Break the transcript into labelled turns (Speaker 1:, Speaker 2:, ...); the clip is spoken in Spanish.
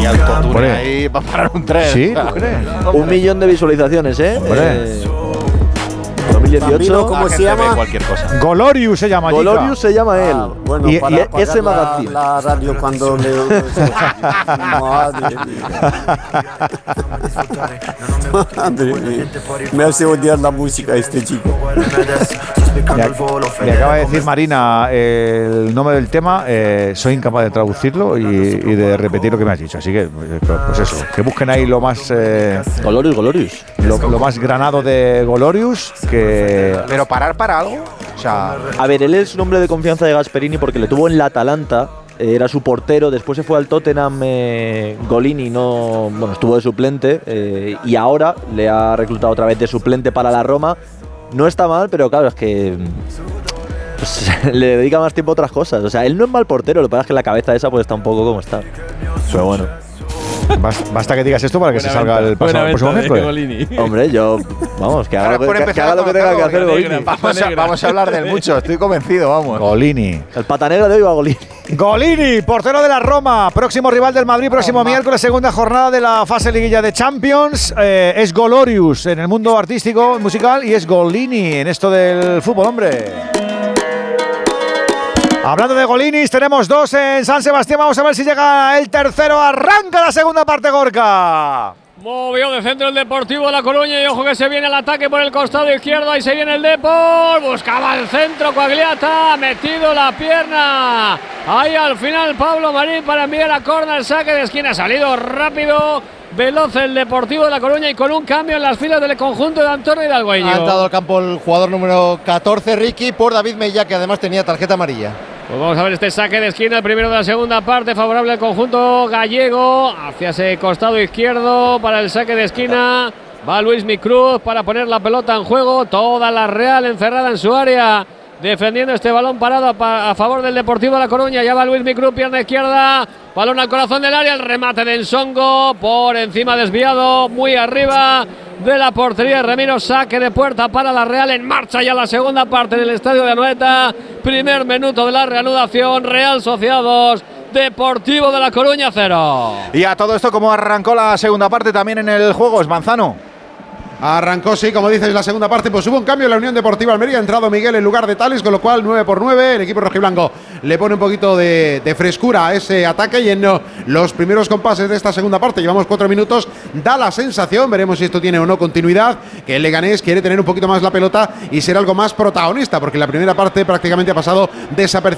Speaker 1: autotune ahí para parar un tren.
Speaker 2: Sí, ¿tú crees?
Speaker 3: 1 millón de visualizaciones, ¿eh? 2018.
Speaker 4: ¿Cómo se llama?
Speaker 1: Cualquier cosa.
Speaker 2: Golorius se llama.
Speaker 3: Golorius se llama él.
Speaker 4: Bueno,
Speaker 3: y
Speaker 4: para
Speaker 3: ese
Speaker 4: apagar
Speaker 3: magazine.
Speaker 4: la radio cuando le… Madre mía. Me hace odiar la música este chico.
Speaker 2: Me acaba de decir Marina el nombre del tema. Soy incapaz de traducirlo y de repetir lo que me has dicho. Así que, pues eso, que busquen ahí lo más…
Speaker 3: Golorius.
Speaker 2: Lo más granado de Golorius.
Speaker 1: Pero parar para algo. O sea,
Speaker 3: a ver, él es un hombre de confianza de Gasperini porque le tuvo en la Atalanta. Era su portero, después se fue al Tottenham. Golini estuvo de suplente y ahora le ha reclutado otra vez de suplente para la Roma. No está mal, pero claro, es que pues, le dedica más tiempo a otras cosas. O sea, él no es mal portero, lo que pasa es que la cabeza esa pues está un poco como está. Pero bueno.
Speaker 2: Basta que digas esto para que se salga el próximo miércoles.
Speaker 3: Hombre, vamos, que haga lo que tenga que hacer Golini.
Speaker 1: Vamos a hablar del mucho, estoy convencido, vamos.
Speaker 2: Golini.
Speaker 3: El pata negra de hoy va Golini.
Speaker 2: Golini, portero de la Roma, próximo rival del Madrid, próximo miércoles, segunda jornada de la fase liguilla de Champions. Es Golorius en el mundo artístico, musical, y es Golini en esto del fútbol, hombre. Hablando de Golinis, tenemos 2 en San Sebastián. Vamos a ver si llega el tercero. Arranca la segunda parte, Gorka.
Speaker 5: Movió de centro el Deportivo de La Coruña y ojo que se viene el ataque por el costado izquierdo. Ahí se viene el Depor. Buscaba el centro Coagliata. Ha metido la pierna. Ahí al final Pablo Marín para enviar a córner. Saque de esquina. Ha salido rápido. Veloz el Deportivo de La Coruña y con un cambio en las filas del conjunto de Antonio Hidalgo.
Speaker 6: Ha entrado al campo el jugador número 14, Ricky, por David Mella, que además tenía tarjeta amarilla.
Speaker 5: Pues vamos a ver este saque de esquina, el primero de la segunda parte, favorable al conjunto gallego, hacia ese costado izquierdo para el saque de esquina. Va Luismi Cruz para poner la pelota en juego, toda la Real encerrada en su área, defendiendo este balón parado a favor del Deportivo de La Coruña. Ya va Luismi Cruz, pierna izquierda, balón al corazón del área, el remate de Ensongo, por encima desviado, muy arriba de la portería de Ramiro. Saque de puerta para la Real, en marcha ya la segunda parte en el estadio de Anoeta. Primer minuto de la reanudación, Real Sociedad 2, Deportivo de La Coruña 0.
Speaker 1: Y a todo esto, ¿cómo arrancó la segunda parte también en el juego? Es Manzano.
Speaker 7: Arrancó, sí, como dices, la segunda parte, pues hubo un cambio en la Unión Deportiva Almería, ha entrado Miguel en lugar de Tales, con lo cual 9-9, el equipo rojiblanco le pone un poquito de frescura a ese ataque y en los primeros compases de esta segunda parte, llevamos 4 minutos, da la sensación, veremos si esto tiene o no continuidad, que el Leganés quiere tener un poquito más la pelota y ser algo más protagonista, porque la primera parte prácticamente ha pasado desapercibida.